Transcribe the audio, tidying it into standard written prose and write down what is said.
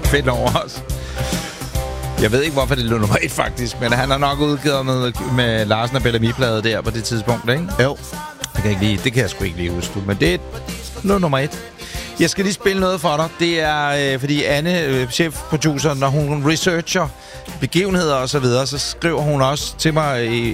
fedt over os. Jeg ved ikke, hvorfor det lå nummer 1, faktisk. Men han har nok udgivet med Larsen og Bellamy-plade der på det tidspunkt, ikke? Jo. Det kan jeg sgu ikke lige huske. Men det lå nummer 1. Jeg skal lige spille noget for dig. Det er, fordi Anne, chefproducer, når hun researcher begivenheder og så videre, så skriver hun også til mig